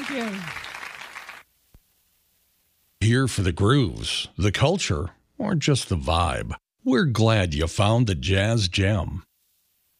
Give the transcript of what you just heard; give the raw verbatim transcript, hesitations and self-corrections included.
Thank you. Here for the grooves, the culture, or just the vibe. We're glad you found the Jazz Gem.